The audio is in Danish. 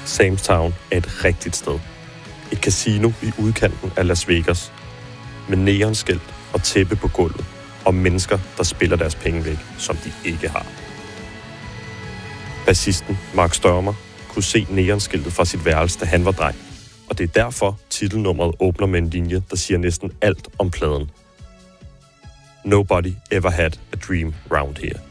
Sam's Town er et rigtigt sted. Et casino i udkanten af Las Vegas. Med neonskilt og tæppe på gulvet. Og mennesker, der spiller deres penge væk, som de ikke har. Bassisten Mark Stoermer kunne se neonskiltet fra sit værelse, da han var dreng. Og det er derfor, titelnummeret åbner med en linje, der siger næsten alt om pladen. Nobody ever had a dream round here.